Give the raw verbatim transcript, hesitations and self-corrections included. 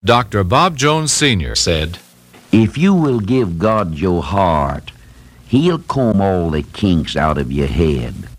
Doctor Bob Jones Senior said, If you will give God your heart, He'll comb all the kinks out of your head.